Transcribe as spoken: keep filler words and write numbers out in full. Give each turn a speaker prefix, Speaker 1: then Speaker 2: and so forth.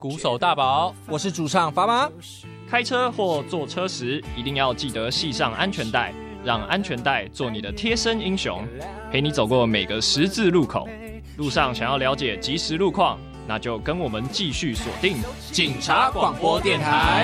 Speaker 1: 鼓手大宝，
Speaker 2: 我是主唱发妈。
Speaker 3: 开车或坐车时，一定要记得系上安全带，让安全带做你的贴身英雄，陪你走过每个十字路口。路上想要了解即时路况，那就跟我们继续锁定
Speaker 1: 警察广播电台。